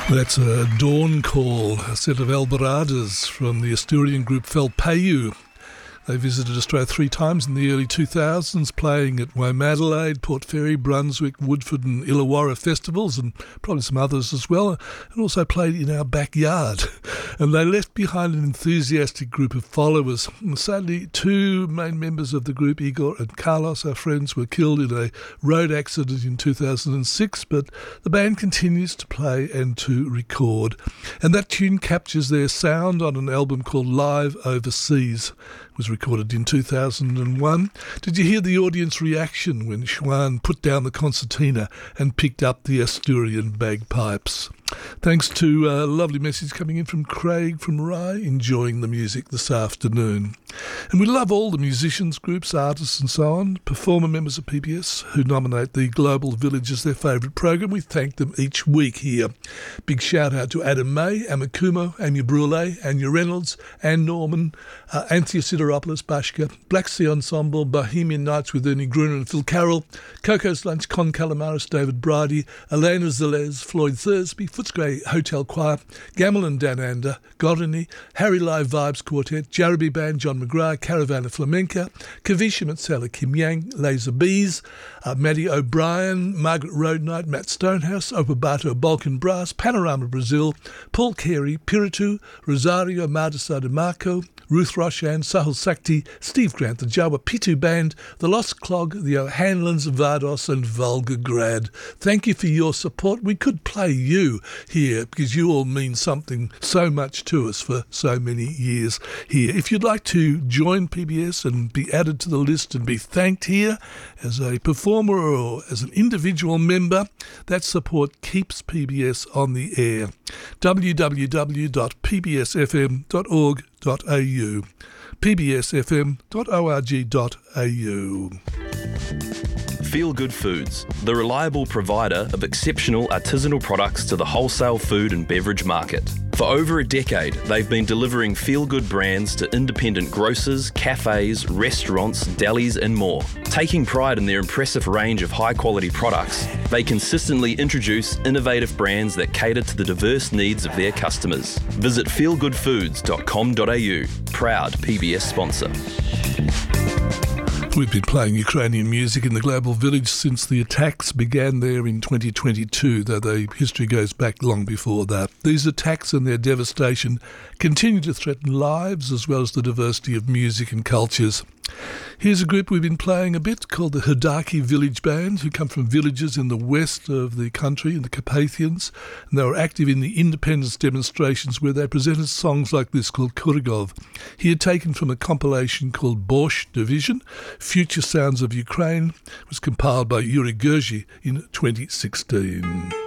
That's a dawn call, a set of Alboradas from the Asturian group Felpayu. They visited Australia 3 times in the early 2000s, playing at Womadelaide, Port Fairy, Brunswick, Woodford and Illawarra festivals, and probably some others as well, and also played in our backyard. And they left behind an enthusiastic group of followers. And sadly, 2 main members of the group, Igor and Carlos, our friends, were killed in a road accident in 2006, but the band continues to play and to record. And that tune captures their sound on an album called Live Overseas. It was recorded in 2001. Did you hear the audience reaction when Schwan put down the concertina and picked up the Asturian bagpipes? Thanks to a lovely message coming in from Craig from Rye, enjoying the music this afternoon. And we love all the musicians, groups, artists and so on, performer members of PBS who nominate the Global Village as their favourite program. We thank them each week here. Big shout out to Adam May, Amakumo, Amy Brule, Anya Reynolds, Anne Norman, Anthea Sideropoulos, Bashka, Black Sea Ensemble, Bohemian Nights with Ernie Gruner and Phil Carroll, Coco's Lunch, Con Calamaris, David Bridie, Elena Zelez, Floyd Thursby, Footscray Hotel Choir, Gamel and Dan Ander, Godini, Harry Live Vibes Quartet, Jaraby Band, John McGrath, Caravana Flamenca, Kavisha Matsela, Kim Yang, Laser Bees, Maddie O'Brien, Margaret Roadnight, Matt Stonehouse, Opabato Balkan Brass, Panorama Brazil, Paul Carey, Piritu, Rosario Mardasa de Marco, Ruth Roshan, Sahil Sakti, Steve Grant, the Jawa Pitu Band, the Lost Clog, the O'Hanlons, Vardos and Volgograd. Thank you for your support. We could play you here because you all mean something so much to us for so many years here. If you'd like to join PBS and be added to the list and be thanked here as a performer or as an individual member, that support keeps PBS on the air. www.pbsfm.org.au pbsfm.org.au. Feel Good Foods, the reliable provider of exceptional artisanal products to the wholesale food and beverage market. For over a decade, they've been delivering feel-good brands to independent grocers, cafes, restaurants, delis and more. Taking pride in their impressive range of high-quality products, they consistently introduce innovative brands that cater to the diverse needs of their customers. Visit feelgoodfoods.com.au, proud PBS sponsor. We've been playing Ukrainian music in the Global Village since the attacks began there in 2022, though the history goes back long before that. These attacks and their devastation continue to threaten lives as well as the diversity of music and cultures. Here's a group we've been playing a bit called the Hidaki Village Band, who come from villages in the west of the country, in the Carpathians, and they were active in the independence demonstrations where they presented songs like this called Kurgov. Here taken from a compilation called Borscht Division, Future Sounds of Ukraine, was compiled by Yuri Gergi in 2016.